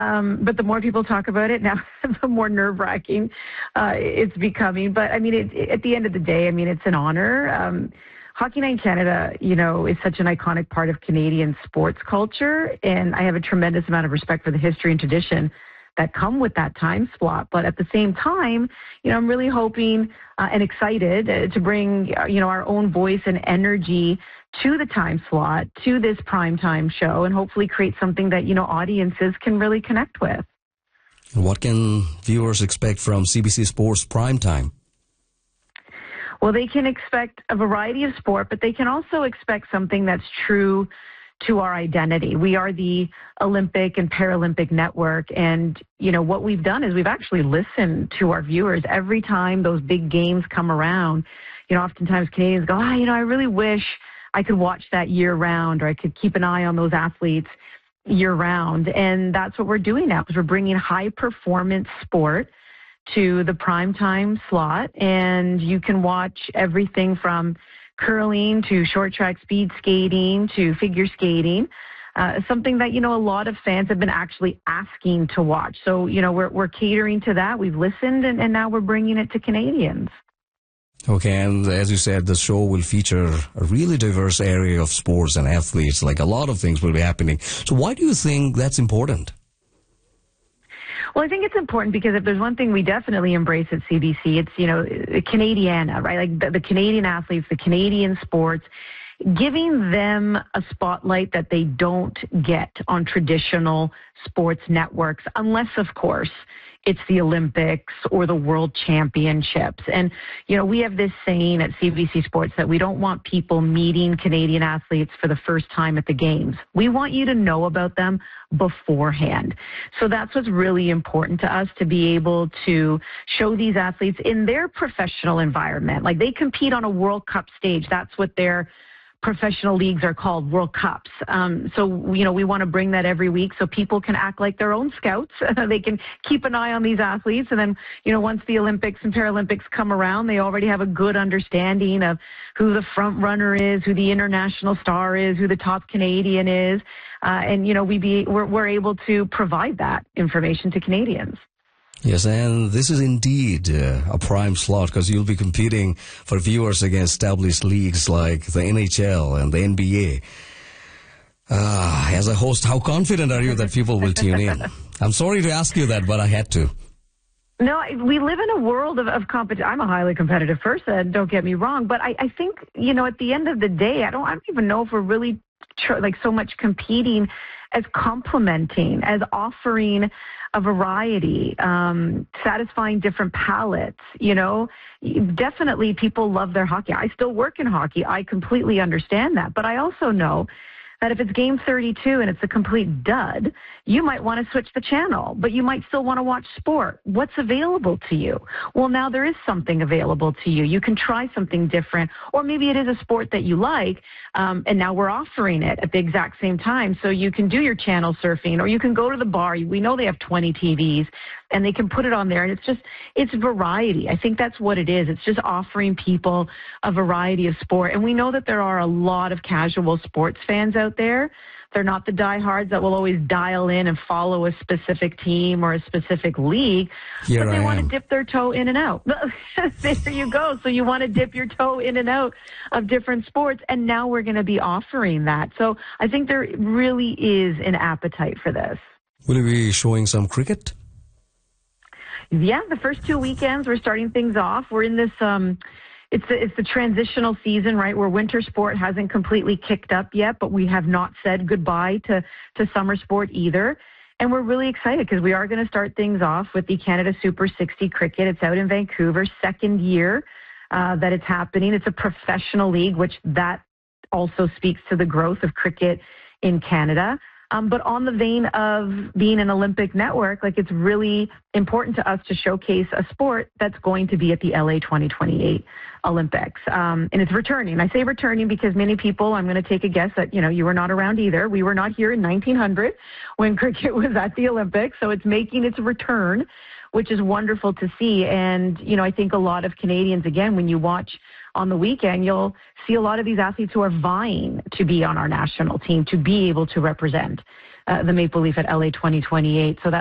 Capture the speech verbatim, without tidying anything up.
Um, but the more people talk about it now, the more nerve-wracking uh, it's becoming. But I mean, it, it, at the end of the day, I mean, it's an honor. Um, Hockey Night in Canada, you know, is such an iconic part of Canadian sports culture, and I have a tremendous amount of respect for the history and tradition that come with that time slot. But at the same time, you know, I'm really hoping uh, and excited uh, to bring, uh, you know, our own voice and energy to the time slot, to this primetime show, and hopefully create something that, you know, audiences can really connect with. What can viewers expect from C B C Sports Primetime? Well, they can expect a variety of sport, but they can also expect something that's true to our identity. We are the Olympic and Paralympic Network, and you know what we've done is we've actually listened to our viewers every time those big games come around. You know, oftentimes Canadians go, ah, you know, I really wish I could watch that year round, or I could keep an eye on those athletes year round. And that's what we're doing now, because we're bringing high performance sport to the primetime slot, and you can watch everything from curling to short track speed skating to figure skating, uh, something that, you know, a lot of fans have been actually asking to watch. So, you know, we're, we're catering to that. We've listened, and, and now we're bringing it to Canadians. Okay, and as you said, the show will feature a really diverse area of sports and athletes. Like, a lot of things will be happening. So why do you think that's important? Well, I think it's important because if there's one thing we definitely embrace at C B C, it's, you know, Canadiana, right? Like the, the Canadian athletes, the Canadian sports, giving them a spotlight that they don't get on traditional sports networks, unless, of course, it's the Olympics or the World Championships. And, you know, we have this saying at C B C Sports that we don't want people meeting Canadian athletes for the first time at the games. We want you to know about them beforehand. So that's what's really important to us, to be able to show these athletes in their professional environment. Like, they compete on a World Cup stage. That's what they're professional leagues are called, World Cups. Um, so, you know, we want to bring that every week so people can act like their own scouts. They can keep an eye on these athletes. And then, you know, once the Olympics and Paralympics come around, they already have a good understanding of who the front runner is, who the international star is, who the top Canadian is. Uh, and, you know, we be, we're, we're able to provide that information to Canadians. Yes, and this is indeed uh, a prime slot, because you'll be competing for viewers against established leagues like the N H L and the N B A. Uh, as a host, how confident are you that people will tune in? I'm sorry to ask you that, but I had to. No, we live in a world of, of competition. I'm a highly competitive person, don't get me wrong, but I, I think, you know, at the end of the day, I don't, I don't even know if we're really tr- like so much competing as complementing, as offering a variety, um, satisfying different palates. You know, definitely people love their hockey. I still work in hockey. I completely understand that. But I also know that if it's game thirty-two and it's a complete dud, you might want to switch the channel, but you might still want to watch sport. What's available to you? Well, now there is something available to you. You can try something different, or maybe it is a sport that you like, um, and now we're offering it at the exact same time. So you can do your channel surfing, or you can go to the bar. We know they have twenty T Vs, and they can put it on there, and it's just, it's variety. I think that's what it is. It's just offering people a variety of sport. And we know that there are a lot of casual sports fans out there. They're not the diehards that will always dial in and follow a specific team or a specific league, Here but they I want am. to dip their toe in and out. There you go. So you want to dip your toe in and out of different sports, and now we're going to be offering that. So I think there really is an appetite for this. Will you be showing some cricket? Yeah, the first two weekends we're starting things off. We're in this, um, it's the, it's the transitional season, right, where winter sport hasn't completely kicked up yet, but we have not said goodbye to, to summer sport either. And we're really excited because we are going to start things off with the Canada Super sixty cricket. It's out in Vancouver, second year uh, that it's happening. It's a professional league, which that also speaks to the growth of cricket in Canada. Um, but on the vein of being an Olympic network, like, it's really important to us to showcase a sport that's going to be at the L A twenty twenty-eight Olympics. Um, and it's returning. I say returning because many people, I'm going to take a guess that, you know, you were not around either. We were not here in nineteen hundred when cricket was at the Olympics. So it's making its return, which is wonderful to see. And, you know, I think a lot of Canadians, again, when you watch on the weekend, you'll see a lot of these athletes who are vying to be on our national team, to be able to represent uh, the Maple Leaf at L A twenty twenty-eight. So that